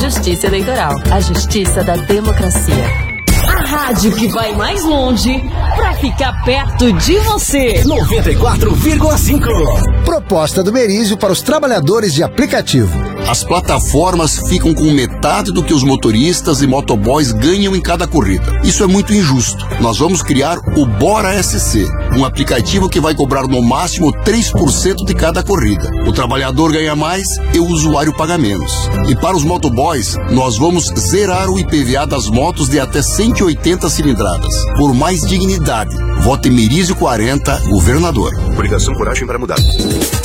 Justiça Eleitoral, a justiça da democracia. A rádio que vai mais longe pra ficar perto de você. 94,5. Proposta do Merizio para os trabalhadores de aplicativo. As plataformas ficam com metade do que os motoristas e motoboys ganham em cada corrida. Isso é muito injusto. Nós vamos criar o Bora SC, um aplicativo que vai cobrar no máximo 3% de cada corrida. O trabalhador ganha mais e o usuário paga menos. E para os motoboys, nós vamos zerar o IPVA das motos de até 180 cilindradas. Por mais dignidade, vote Merizio 40, governador. Coligação Coragem para Mudar.